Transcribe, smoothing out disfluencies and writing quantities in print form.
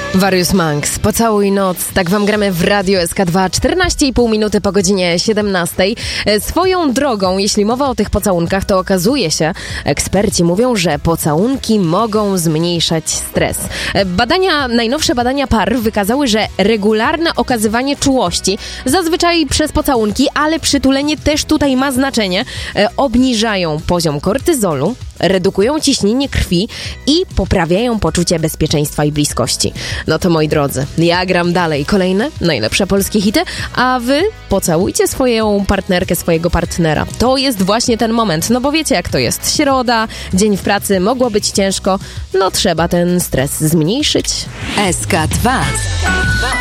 Warius Manx, Pocałuj noc. Tak wam gramy w Radio SK2, 14,5 minuty po godzinie 17. Swoją drogą, jeśli mowa o tych pocałunkach, to okazuje się, eksperci mówią, że pocałunki mogą zmniejszać stres. Najnowsze badania par wykazały, że regularne okazywanie czułości, zazwyczaj przez pocałunki, ale przytulenie też tutaj ma znaczenie, obniżają poziom kortyzolu, redukują ciśnienie krwi i poprawiają poczucie bezpieczeństwa i bliskości. No to moi drodzy, ja gram dalej. Kolejne najlepsze polskie hity, a wy pocałujcie swoją partnerkę, swojego partnera. To jest właśnie ten moment, no bo wiecie jak to jest. Środa, dzień w pracy, mogło być ciężko, no trzeba ten stres zmniejszyć. SK2